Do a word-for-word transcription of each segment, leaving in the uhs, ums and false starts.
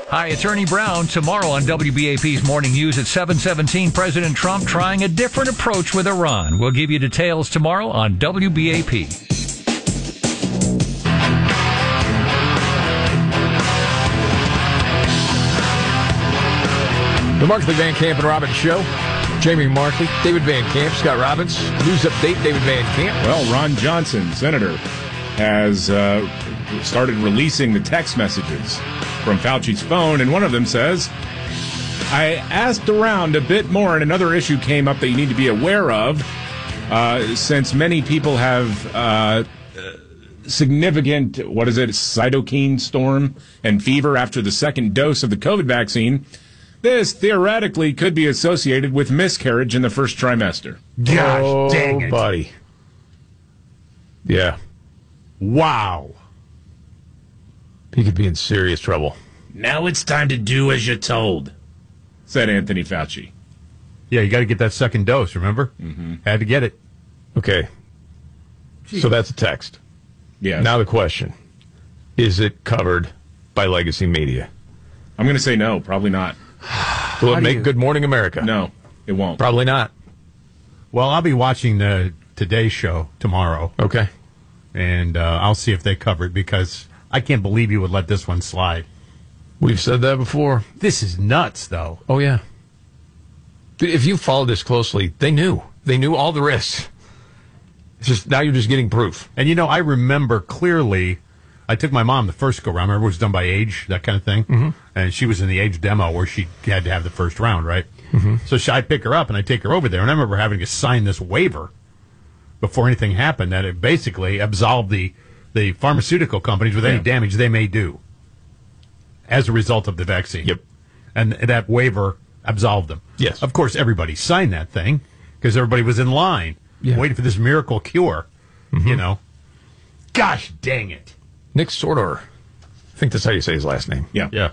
Hi, it's Ernie Brown. Tomorrow on W B A P's Morning News at seven seventeen, President Trump trying a different approach with Iran. We'll give you details tomorrow on W B A P. The Markley, Van Camp, and Robbins Show. Jamie Markley, David Van Camp, Scott Robbins. News update, David Van Camp. Well, Ron Johnson, Senator, has uh, started releasing the text messages from Fauci's phone, and one of them says, I asked around a bit more, and another issue came up that you need to be aware of, uh, since many people have uh, significant, what is it, cytokine storm and fever after the second dose of the COVID vaccine. This theoretically could be associated with miscarriage in the first trimester. Gosh, oh, dang it. buddy. Yeah. Wow. He could be in serious trouble. Now it's time to do as you're told, said Anthony Fauci. Yeah, you got to get that second dose, remember? Mm-hmm. Had to get it. Okay. Jeez. So that's a text. Yeah. Now the question, is it covered by legacy media? I'm going to say no, probably not. Will it do make you- Good Morning America? No, it won't. Probably not. Well, I'll be watching the Today Show tomorrow, Okay. and uh, I'll see if they cover it, because I can't believe you would let this one slide. We've said that before. This is nuts, though. Oh, yeah. If you followed this closely, they knew. They knew all the risks. It's just now you're just getting proof. And, you know, I remember clearly, I took my mom the first go-round. Remember, it was done by age, that kind of thing. Mm-hmm. And she was in the age demo where she had to have the first round, right? Mm-hmm. So she, I pick her up, and I take her over there. And I remember having to sign this waiver before anything happened, that it basically absolved the, the pharmaceutical companies with any Yeah. damage they may do as a result of the vaccine. Yep. And that waiver absolved them. Yes. Of course, everybody signed that thing because everybody was in line Yeah. waiting for this miracle cure, Mm-hmm. you know. Gosh dang it. Nick Sordor, I think that's how you say his last name. Yeah. Yeah.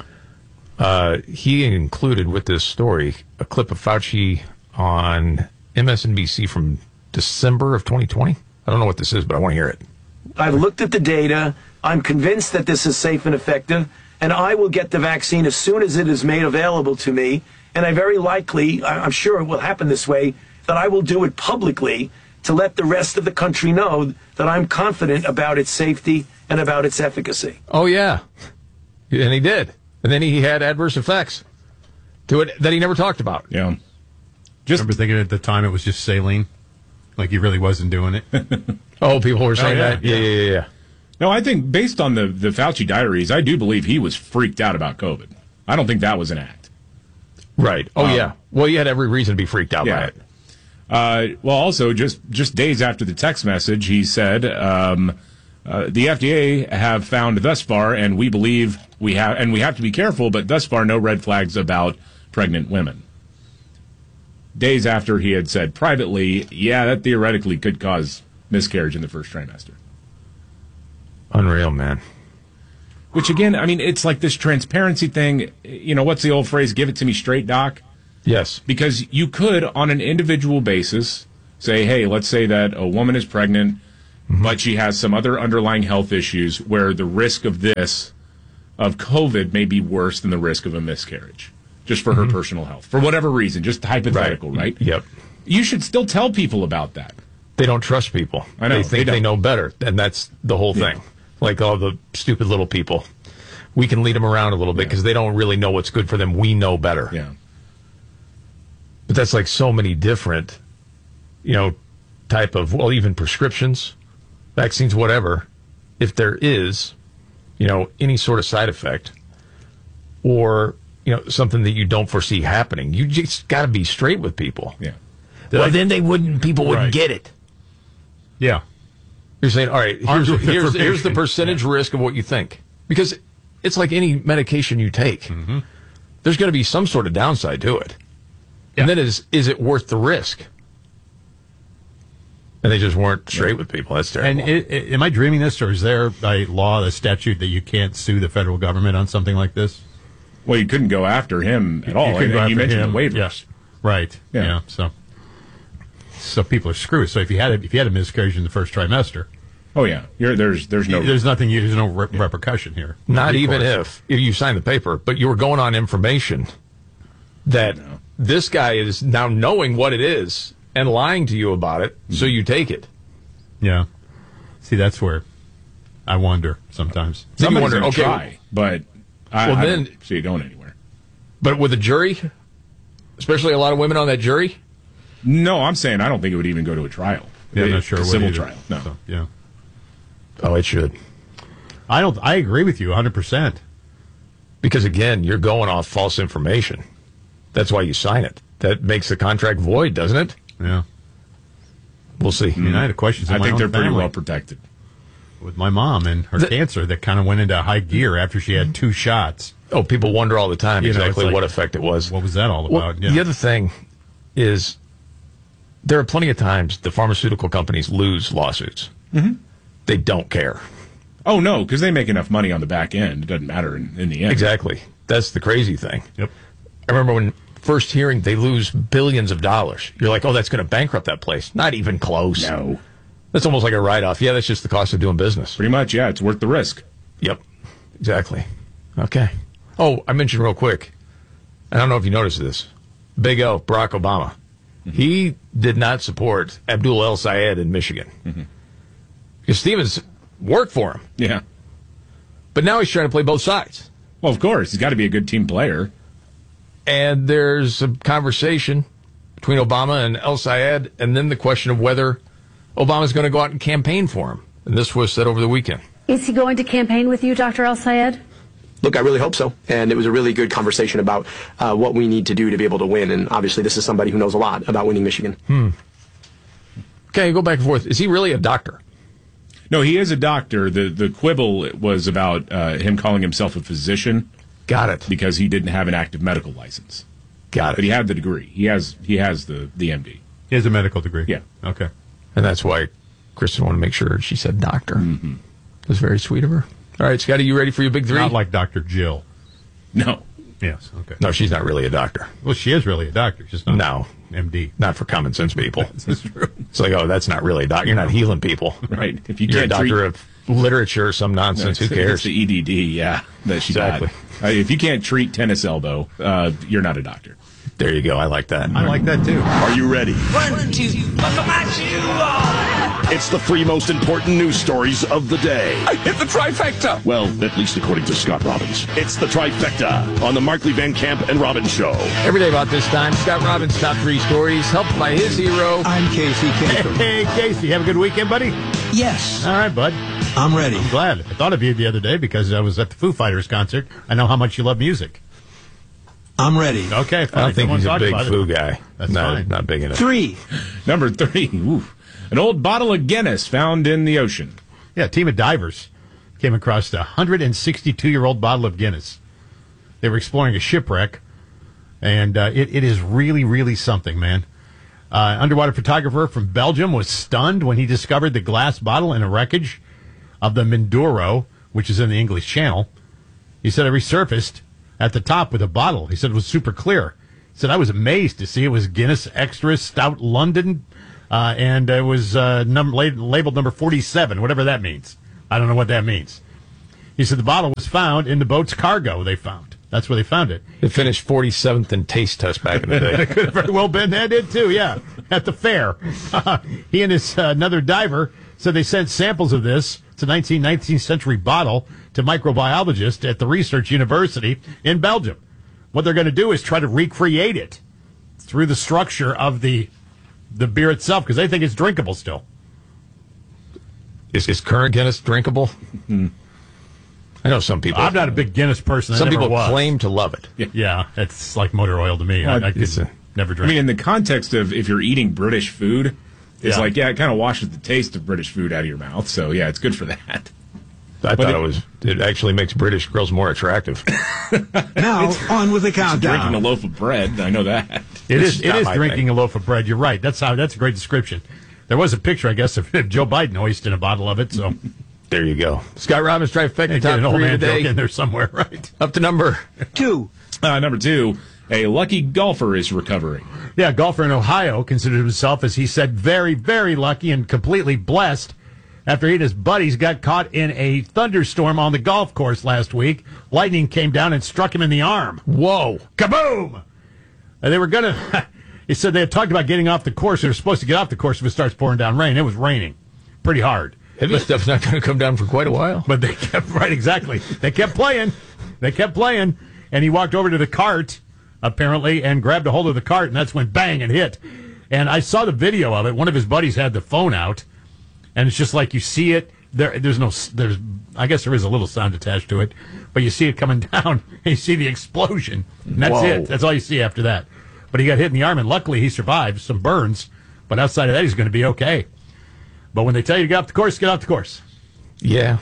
Uh, he included with this story a clip of Fauci on M S N B C from December of twenty twenty. I don't know what this is, but I want to hear it. I've looked at the data. I'm convinced that this is safe and effective, and I will get the vaccine as soon as it is made available to me. And I very likely, I- I'm sure it will happen this way, that I will do it publicly to let the rest of the country know that I'm confident about its safety and about its efficacy. Oh, yeah. And he did. And then he had adverse effects to it that he never talked about. Yeah. Just Remember thinking at the time it was just saline? Like he really wasn't doing it? Oh, people were saying yeah, that? Yeah, yeah. yeah, yeah, yeah. No, I think based on the, the Fauci diaries, I do believe he was freaked out about COVID. I don't think that was an act. Right. Oh, Um, yeah. Well, you had every reason to be freaked out by Yeah. it. Uh, well, also, just, just days after the text message, he said, um, uh, the F D A have found thus far, and we believe we have, and we have to be careful, but thus far, no red flags about pregnant women. Days after he had said privately, yeah, that theoretically could cause miscarriage in the first trimester. Unreal, man. Which, again, I mean, it's like this transparency thing. You know, what's the old phrase? Give it to me straight, Doc. Yes. Because you could, on an individual basis, say, hey, let's say that a woman is pregnant, mm-hmm. but she has some other underlying health issues where the risk of this, of COVID, may be worse than the risk of a miscarriage, just for mm-hmm. her personal health, for whatever reason, just hypothetical, right. right? Yep. You should still tell people about that. They don't trust people. I know, They think they they, don't. know better, and that's the whole thing. Yeah. Like all the stupid little people. We can lead them around a little bit because Yeah. they don't really know what's good for them. We know better. Yeah. But that's like so many different, you know, type of, well, even prescriptions, vaccines, whatever. If there is, you know, any sort of side effect or, you know, something that you don't foresee happening, you just got to be straight with people. Yeah. Well, then they wouldn't, people wouldn't Right. get it. Yeah. You're saying, all right, Arms here's, with here's, here's the information. percentage risk of what you think. Because it's like any medication you take. Mm-hmm. There's going to be some sort of downside to it. Yeah. And then is is it worth the risk? And they just weren't straight with people. That's terrible. And it, it, am I dreaming this, or is there a law, a statute that you can't sue the federal government on something like this? Well, you couldn't go after him at all. You couldn't and, go and you after mentioned him. the waivers. Yeah. Right. Yeah. Yeah. So, so people are screwed. So if you had a, if you had a miscarriage in the first trimester, Oh yeah, You're, there's there's no there's nothing. There's no re- repercussion here. Not Recourse. even if, if you sign the paper, but you were going on information that this guy is now knowing what it is and lying to you about it, so you take it. Yeah. See, that's where I wonder sometimes. Then you somebody's wonder, gonna okay, try, but I, Well, I then- don't see it going anywhere. but with a jury, especially a lot of women on that jury, No, I'm saying I don't think it would even go to a trial. Yeah, I'm A- not sure. a what civil either. trial. No. So, yeah. oh, it should. I don't. I agree with you one hundred percent. Because again, you're going off false information. That's why you sign it. That makes the contract void, doesn't it? Yeah. We'll see. I mean, I had questions. In I my think own they're pretty family well protected. with my mom and her The- cancer that kind of went into high gear after she had two shots. Oh, people wonder all the time You know, exactly it's like, what effect it was. What was that all Well, about? Yeah. The other thing is there are plenty of times the pharmaceutical companies lose lawsuits. Mm-hmm. They don't care. Oh no, because they make enough money on the back end. It doesn't matter in, in the end. Exactly. That's the crazy thing. Yep. I remember when first hearing they lose billions of dollars. You're like, oh, that's going to bankrupt that place. Not even close. No, That's almost like a write-off. Yeah, that's just the cost of doing business. pretty much. Yeah, it's worth the risk. Yep. Exactly. Okay. Oh, I mentioned real quick. I don't know if you noticed this. Big O, Barack Obama. Mm-hmm. He did not support Abdul El Sayed in Michigan. Mm-hmm. Because Stevens worked for him. Yeah. But now he's trying to play both sides. Well, of course, he's got to be a good team player. And there's a conversation between Obama and El Sayed, and then the question of whether Obama's going to go out and campaign for him. And this was said over the weekend. Is he going to campaign with you, Doctor El Sayed? Look, I really hope so. And it was a really good conversation about uh, what we need to do to be able to win. And obviously, this is somebody who knows a lot about winning Michigan. Hmm. Okay, go back and forth. Is he really a doctor? No, he is a doctor. The the quibble was about uh, him calling himself a physician. Got it. Because he didn't have an active medical license. Got it. But he had the degree. He has he has the, the M D. He has a medical degree. Yeah. Okay. And that's why Kristen wanted to make sure she said doctor. Mm-hmm. It was very sweet of her. All right, Scotty, you ready for your big three? Not like Doctor Jill. No. Yes. Okay. No, she's not really a doctor. Well, she is really a doctor. She's not. No. M D. Not for common sense people. That's true. It's like, oh, that's not really a doctor. You're not healing people. Right. If you You're a can't doctor treat, of literature or some nonsense. Who It's- cares? It's the E D D, yeah, that she Exactly. got. Uh, if you can't treat tennis elbow, uh, you're not a doctor. There you go. I like that. I like that too. Are you ready? One, two, buckle my shoe. It's the three most important news stories of the day. I hit the trifecta. Well, at least according to Scott Robbins. It's the trifecta on the Markley Van Camp and Robbins Show. Every day about this time, Scott Robbins' top three stories, helped by his hero. I'm Casey Kasem. Hey, Casey, have a good weekend, buddy? Yes, All right, bud. I'm ready. I'm glad. I thought of you the other day because I was at the Foo Fighters concert. I know how much you love music. I'm ready. Okay, fine. I don't think Someone he's a talked big about it. Foo guy. That's not, fine. not big enough. Three. Number three, ooh, an old bottle of Guinness found in the ocean. Yeah, a team of divers came across a one hundred sixty-two-year-old bottle of Guinness. They were exploring a shipwreck, and uh, it, it is really, really something, man. Uh, underwater photographer from Belgium was stunned when he discovered the glass bottle in a wreckage of the Mindoro, which is in the English Channel. He said it resurfaced at the top with a bottle. He said it was super clear. He said, I was amazed to see it was Guinness Extra Stout London, uh, and it was uh, num- lab- labeled number forty-seven, whatever that means. I don't know what that means. He said the bottle was found in the boat's cargo they found. That's where they found it. It finished forty-seventh in taste test back in the day. It could have very well been that did too, yeah, at the fair. He and his uh, another diver said they sent samples of this, it's a nineteen nineteenth century bottle, to microbiologists at the research university in Belgium. What they're going to do is try to recreate it through the structure of the the beer itself, because they think it's drinkable still. Is, is current Guinness drinkable? I know some people. I'm not a big Guinness person. I Some never people was. claim to love it. Yeah. Yeah, it's like motor oil to me. I, I it's could a- never I drink. mean, in the context of if you're eating British food, it's Yeah. like, yeah, it kind of washes the taste of British food out of your mouth. So, yeah, it's good for that. I But thought it- it was. It actually makes British girls more attractive. Now, on with the Drinking a countdown. loaf of bread, I know that. It It's is. It not is my drinking thing. a loaf of bread. You're right. That's how. That's a great description. There was a picture, I guess, of Joe Biden hoisting a bottle of it. So There you go. Scott Robbins trifecta get top an old three man joke in today. there somewhere, right? Up to number. Two. Uh, number two, a lucky golfer is recovering. Yeah, a golfer in Ohio considered himself, as he said, very, very lucky and completely blessed after he and his buddies got caught in a thunderstorm on the golf course last week. Lightning came down and struck him in the arm. Whoa. Kaboom! And they were going to, he said they had talked about getting off the course. They were supposed to get off the course if it starts pouring down rain. It was raining pretty hard. Heavy stuff's not going to come down for quite a while. But they kept, right, exactly. They kept playing. They kept playing. And he walked over to the cart, apparently, and grabbed a hold of the cart, and that's when bang, it hit. And I saw the video of it. One of his buddies had the phone out, and it's just like you see it. There, there's no, there's, I guess there is a little sound attached to it, but you see it coming down, and you see the explosion, and that's Whoa. it. That's all you see after that. But he got hit in the arm, and luckily he survived some burns. But outside of that, he's going to be okay. But when they tell you to get off the course, get off the course. Yeah.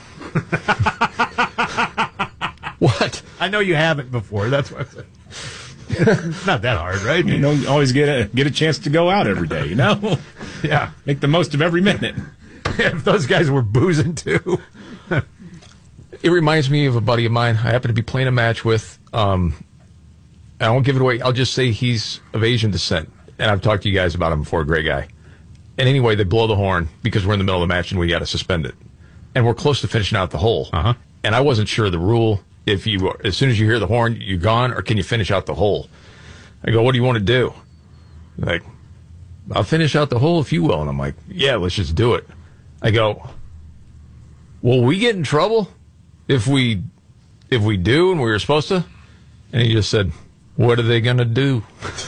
What? I know you haven't before. That's what I'm saying. It's not that hard, right? You don't always get a get a chance to go out every day, you know? Yeah. Make the most of every minute. If those guys were boozing too. It reminds me of a buddy of mine I happen to be playing a match with. Um, I won't give it away. I'll just say he's of Asian descent. And I've talked to you guys about him before, great guy. And anyway, they blow the horn because we're in the middle of the match and we got to suspend it. And we're close to finishing out the hole. Uh-huh. And I wasn't sure of the rule. If you, as soon as you hear the horn, you're gone, or can you finish out the hole? I go, what do you want to do? Like, I'll finish out the hole if you will. And I'm like, yeah, let's just do it. I go, will we get in trouble if we if we do and we were supposed to? And he just said, what are they going to do?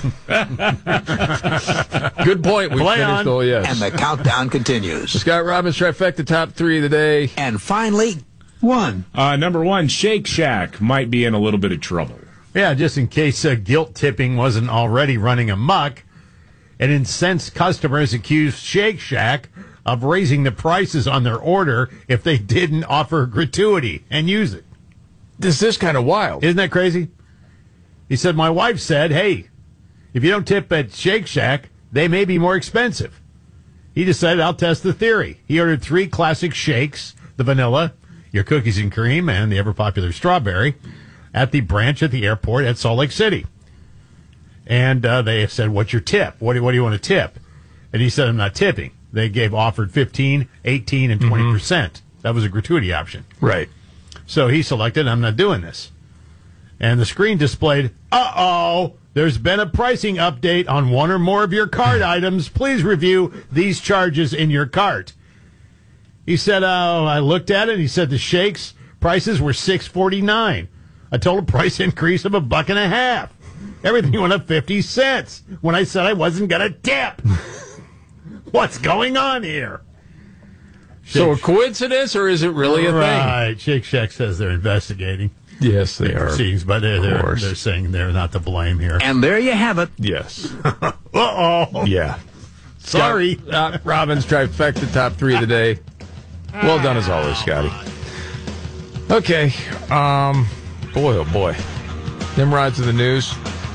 Good point. We Play finished on. all yes. And the countdown continues. Scott Robbins trifecta top three of the day. And finally, one. Uh, number one, Shake Shack might be in a little bit of trouble. Yeah, just in case uh, guilt tipping wasn't already running amok. An incensed customers accused Shake Shack of raising the prices on their order if they didn't offer gratuity and use it. This is kind of wild. Isn't that crazy? He said, my wife said, hey, if you don't tip at Shake Shack, they may be more expensive. He decided, I'll test the theory. He ordered three classic shakes, the vanilla, your cookies and cream, and the ever-popular strawberry, at the branch at the airport at Salt Lake City. And uh, they said, what's your tip? What do, what do you want to tip? And he said, I'm not tipping. They gave offered fifteen, eighteen, and twenty percent. Mm-hmm. That was a gratuity option. Right. So he selected, I'm not doing this. And the screen displayed, uh-oh, there's been a pricing update on one or more of your cart items. Please review these charges in your cart. He said, oh, I looked at it, and he said the shakes prices were six forty-nine, a total price increase of a buck and a half. Everything went up fifty cents when I said I wasn't going to tip. What's going on here? So a coincidence, or is it really a thing? Right. Shake Shack says they're investigating. Yes, they are. Proceedings, but they're, they're, they're saying they're not to blame here. And there you have it. Yes. Uh-oh. Yeah. Sorry. Scott, uh, Robbins trifecta top three of the day. Well done as always, Scotty. Okay. Um, boy, oh boy. Nimrods of the news.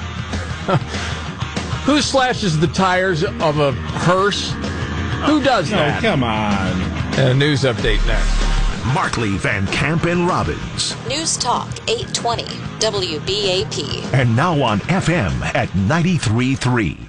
Who slashes the tires of a hearse? Who does that? Oh, come on. And a news update next. Markley, Van Camp, and Robbins. News Talk eight twenty W B A P. And now on F M at ninety-three point three.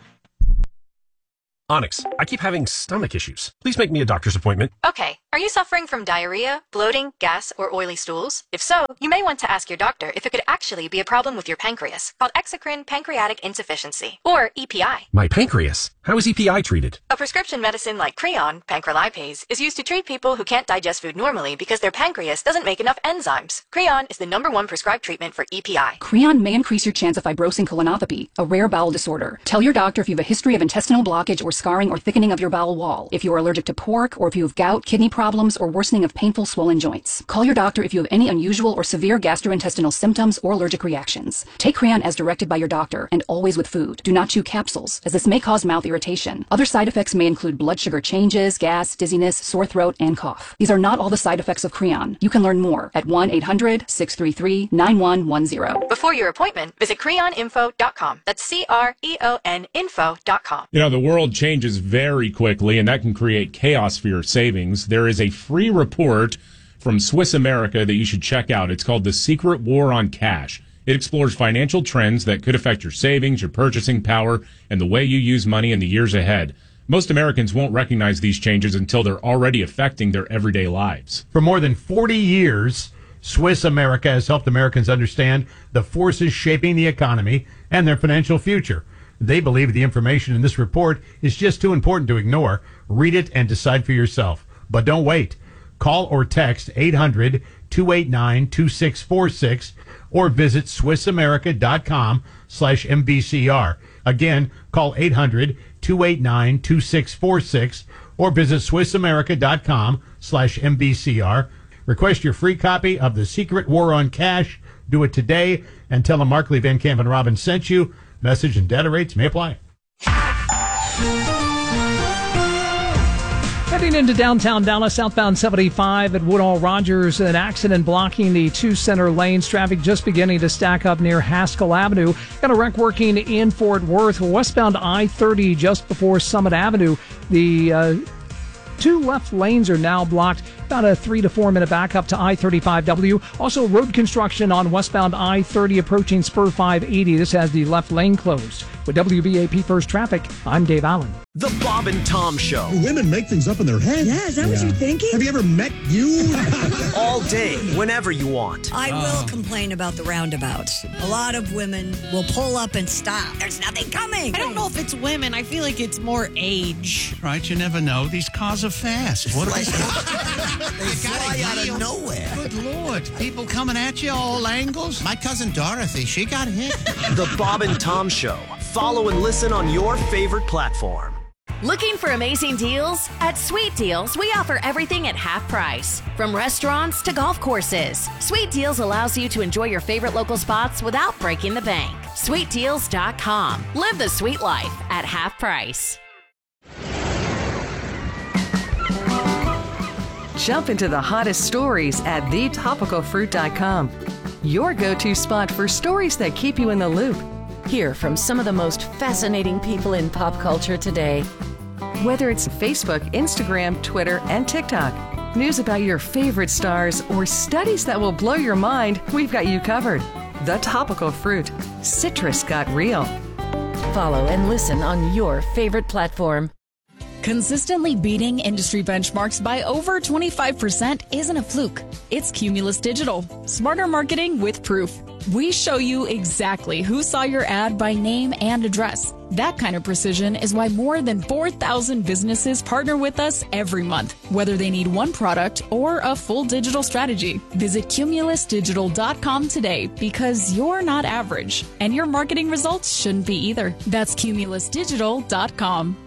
Onyx, I keep having stomach issues. Please make me a doctor's appointment. Okay. Are you suffering from diarrhea, bloating, gas, or oily stools? If so, you may want to ask your doctor if it could actually be a problem with your pancreas, called exocrine pancreatic insufficiency, or E P I. My pancreas? How is E P I treated? A prescription medicine like Creon, pancrelipase, is used to treat people who can't digest food normally because their pancreas doesn't make enough enzymes. Creon is the number one prescribed treatment for E P I. Creon may increase your chance of fibrosing colonopathy, a rare bowel disorder. Tell your doctor if you have a history of intestinal blockage or scarring or thickening of your bowel wall, if you are allergic to pork, or if you have gout, kidney problems, or worsening of painful swollen joints. Call your doctor if you have any unusual or severe gastrointestinal symptoms or allergic reactions. Take Creon as directed by your doctor, and always with food. Do not chew capsules, as this may cause mouth irritation. Other side effects may include blood sugar changes, gas, dizziness, sore throat, and cough. These are not all the side effects of Creon. You can learn more at one eight hundred, six three three, nine one one zero. Before your appointment, visit creon info dot com. That's C R E O N info dot com. You know, the world changes very quickly, and that can create chaos for your savings. There is a free report from Swiss America that you should check out. It's called The Secret War on Cash. It explores financial trends that could affect your savings, your purchasing power, and the way you use money in the years ahead. most Americans won't recognize these changes until they're already affecting their everyday lives. For more than forty years, Swiss America has helped Americans understand the forces shaping the economy and their financial future. They believe the information in this report is just too important to ignore. Read it and decide for yourself. But don't wait. Call or text eight hundred, two eight nine, two six four six or visit swissamerica.com slash MBCR. Again, call eight hundred, two eight nine, two six four six or visit swissamerica.com slash MBCR. Request your free copy of The Secret War on Cash. Do it today and tell them Markley, Van Camp, and Robbins sent you. Message and data rates may apply. Heading into downtown Dallas, southbound seventy-five at Woodall Rogers, an accident blocking the two center lanes. Traffic just beginning to stack up near Haskell Avenue. Got a wreck working in Fort Worth. Westbound I thirty just before Summit Avenue. The uh, two left lanes are now blocked. About a three to four minute backup to I thirty-five W. Also, road construction on westbound I thirty approaching Spur five eighty. This has the left lane closed. With W B A P First Traffic, I'm Dave Allen. The Bob and Tom Show. Women make things up in their head. Yeah, is that yeah. what you're thinking? Have you ever met you? All day, whenever you want. I uh. will complain about the roundabouts. A lot of women will pull up and stop. There's nothing coming. I don't know if it's women. I feel like it's more age. Right, you never know. These cars are fast. What are they? They fly out of nowhere. Good Lord. People coming at you all angles. My cousin Dorothy, she got hit. The Bob and Tom Show. Follow and listen on your favorite platform. Looking for amazing deals? At Sweet Deals, we offer everything at half price. From restaurants to golf courses, Sweet Deals allows you to enjoy your favorite local spots without breaking the bank. sweet deals dot com. Live the sweet life at half price. Jump into the hottest stories at the topical fruit dot com. Your go-to spot for stories that keep you in the loop. Hear from some of the most fascinating people in pop culture today. Whether it's Facebook, Instagram, Twitter, and TikTok, news about your favorite stars, or studies that will blow your mind, we've got you covered. The Topical Fruit. Citrus got real. Follow and listen on your favorite platform. Consistently beating industry benchmarks by over twenty-five percent isn't a fluke. It's Cumulus Digital. Smarter marketing with proof. We show you exactly who saw your ad by name and address. That kind of precision is why more than four thousand businesses partner with us every month, whether they need one product or a full digital strategy. Visit cumulus digital dot com today because you're not average, and your marketing results shouldn't be either. That's cumulus digital dot com.